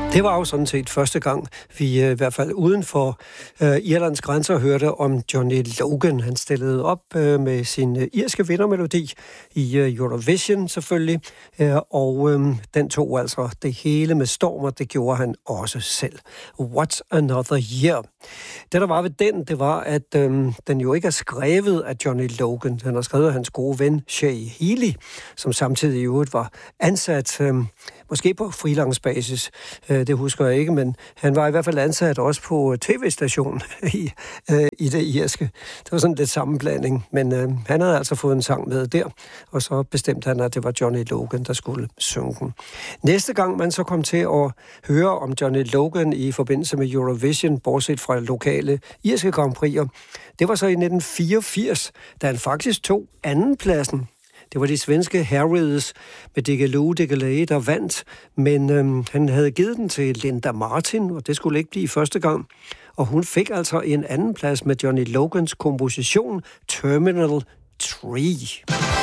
Det var jo sådan set første gang, vi i hvert fald uden for Irlands grænser hørte om Johnny Logan. Han stillede op med sin irske vindermelodi i Eurovision selvfølgelig, og den tog altså det hele med storm, og det gjorde han også selv. What's Another Year? Det der var ved den, det var, at den jo ikke er skrevet af Johnny Logan. Han har skrevet af hans gode ven Shay Healy, som samtidig i øvrigt var ansat måske på freelance-basis, det husker jeg ikke, men han var i hvert fald ansat også på tv-stationen i det irske. Det var sådan lidt sammenblanding, men han havde altså fået en sang med der, og så bestemte han, at det var Johnny Logan, der skulle synge den. Næste gang man så kom til at høre om Johnny Logan i forbindelse med Eurovision, bortset fra lokale irske Grand Prix'er, det var så i 1984, da han faktisk tog andenpladsen. Det var de svenske Harrids med Diggiloo Diggiley, der vandt, men han havde givet den til Linda Martin, og det skulle ikke blive første gang. Og hun fik altså en anden plads med Johnny Logans komposition Terminal 3.